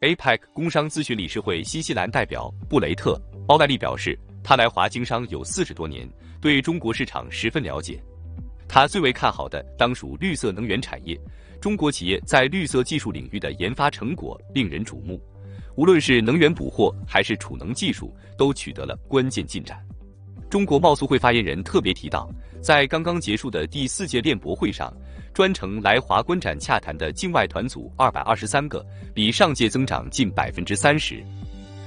APEC 工商咨询理事会新西兰代表布雷特·奥奈利表示，他来华经商有40多年，对中国市场十分了解。他最为看好的当属绿色能源产业，中国企业在绿色技术领域的研发成果令人瞩目，无论是能源捕获还是储能技术，都取得了关键进展。中国贸促会发言人特别提到，在刚刚结束的第4届链博会上，专程来华观展洽谈的境外团组223个，比上届增长近30%。